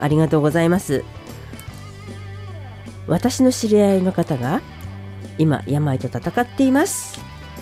ありがとうございます。私の知り合いの方が今病と闘っています。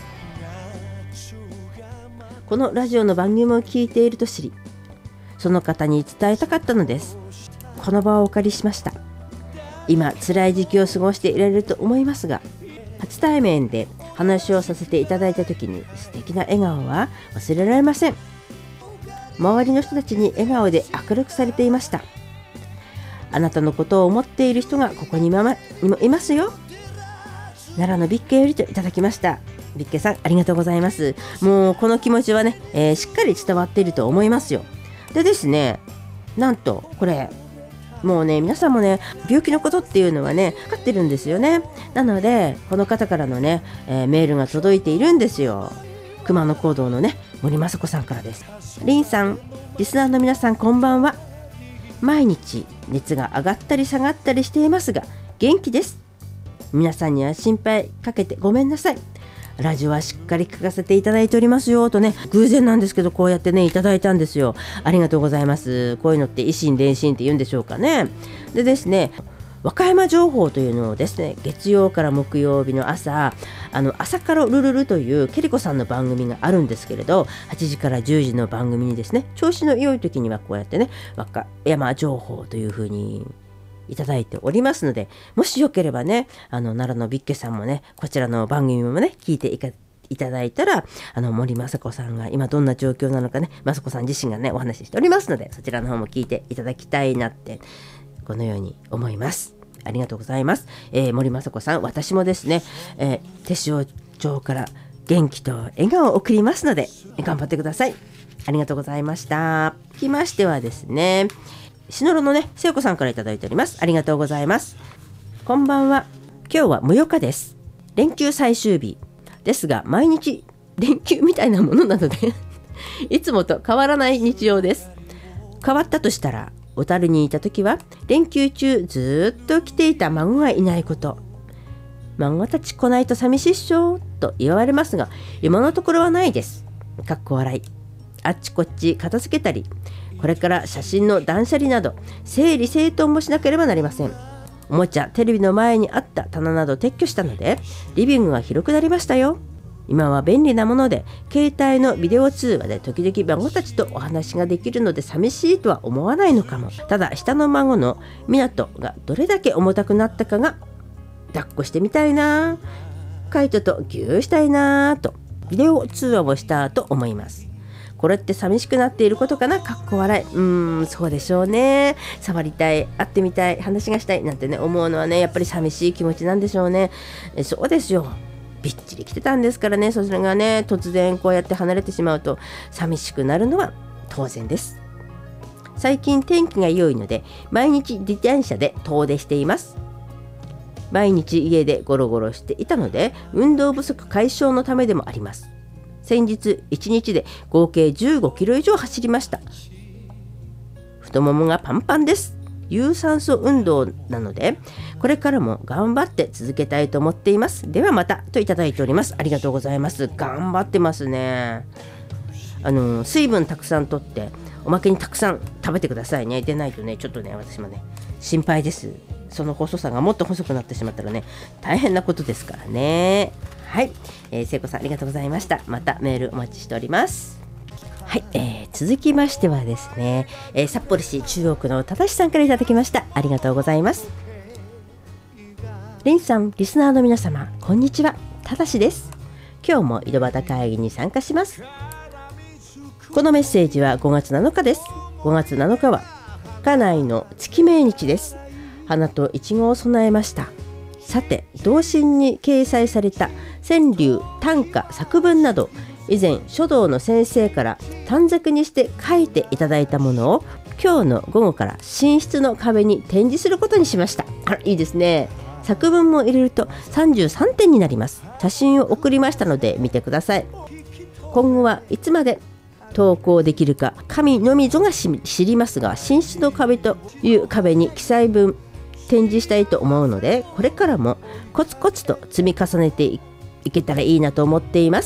このラジオの番組を聞いていると知り、その方に伝えたかったのです。この場をお借りしました。今辛い時期を過ごしていられると思いますが、初対面で話をさせていただいた時に素敵な笑顔は忘れられません。周りの人たちに笑顔で明るくされていました。あなたのことを思っている人がここにもいますよ。奈良のビッケよりといただきました。ビッケさんありがとうございます。もうこの気持ちはね、しっかり伝わっていると思いますよ。でですね、なんとこれもうね、皆さんもね、病気のことっていうのはね分かってるんですよね。なのでこの方からのね、メールが届いているんですよ。熊野古道のね、森雅子さんからです。リンさん、リスナーの皆さんこんばんは。毎日熱が上がったり下がったりしていますが元気です。皆さんには心配かけてごめんなさい。ラジオはしっかり聞かせていただいておりますよとね、偶然なんですけどこうやってねいただいたんですよ。ありがとうございます。こういうのって以心伝心って言うんでしょうかね。でですね、和歌山情報というのをですね、月曜から木曜日の朝、朝からルルルというケリコさんの番組があるんですけれど、8時から10時の番組にですね、調子の良い時にはこうやってね、和歌山情報というふうにいただいておりますので、もしよければね、奈良のビッケさんもね、こちらの番組もね聞いていただいたら、森雅子さんが今どんな状況なのかね、雅子さん自身がねお話ししておりますので、そちらの方も聞いていただきたいなってこのように思います。ありがとうございます。森雅子さん、私もですね、手塩町から元気と笑顔を送りますので頑張ってください。ありがとうございました。続きましてはですね、篠路のね、聖子さんからいただいております。ありがとうございます。こんばんは。今日は無余暇です。連休最終日ですが毎日連休みたいなものなのでいつもと変わらない日常です。変わったとしたら、小樽にいた時は連休中ずっと来ていた孫がいないこと。孫たち来ないと寂しいっしょと言われますが、今のところはないです。かっこ笑い。あっちこっち片付けたり、これから写真の断捨離など整理整頓もしなければなりません。おもちゃ、テレビの前にあった棚など撤去したのでリビングが広くなりましたよ。今は便利なもので携帯のビデオ通話で時々孫たちとお話ができるので寂しいとは思わないのかも。ただ下の孫の湊がどれだけ重たくなったかが抱っこしてみたいな、カイトとギューしたいなとビデオ通話をしたと思います。これって寂しくなっていることかな、かっこ笑い。そうでしょうね。触りたい、会ってみたい、話がしたいなんてね思うのはね、やっぱり寂しい気持ちなんでしょうね。そうですよ、びっちり来てたんですからね。それがね突然こうやって離れてしまうと寂しくなるのは当然です。最近天気が良いので毎日自転車で遠出しています。毎日家でゴロゴロしていたので運動不足解消のためでもあります。先日1日で合計15キロ以上走りました。太ももがパンパンです。有酸素運動なのでこれからも頑張って続けたいと思っています。ではまたといただいております。ありがとうございます。頑張ってますね。水分たくさんとっておまけにたくさん食べてくださいね。でないとねちょっとね私もね心配です。その細さがもっと細くなってしまったらね大変なことですからね。はい、聖子さんありがとうございました。またメールお待ちしております。はい、続きましてはですね、札幌市中央区のただしさんからいただきました。ありがとうございます。リンさん、リスナーの皆様こんにちは、ただしです。今日も井戸端会議に参加します。このメッセージは5月7日です。5月7日は家内の月命日です。花とイチゴを備えました。さて、同心に掲載された川柳、短歌、作文など以前書道の先生から短冊にして書いていただいたものを今日の午後から寝室の壁に展示することにしました。いいですね。作文も入れると33点になります。写真を送りましたので見てください。今後はいつまで投稿できるか神のみぞが知りますが、寝室の壁という壁に記載文展示したいと思うので、これからもコツコツと積み重ねていけたらいいなと思っています。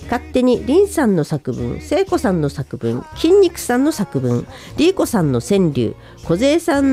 勝手にリンさんの作文、聖子さんの作文、筋肉さんの作文、リーコさんの川柳、小勢さん